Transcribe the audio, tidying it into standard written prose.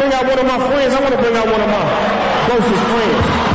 bring out one of my friends. I want to bring out one of my closest friends.